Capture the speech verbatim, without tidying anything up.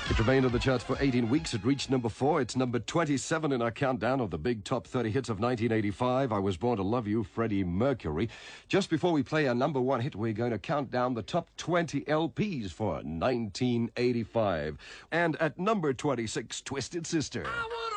It remained on the charts for eighteen weeks. It reached number four. It's number twenty-seven in our countdown of the big top thirty hits of nineteen eighty-five. I Was Born to Love You, Freddie Mercury. Just before we play our number one hit, we're going to count down the top twenty L Ps for nineteen eighty-five. And at number twenty-six, Twisted Sister. I wanna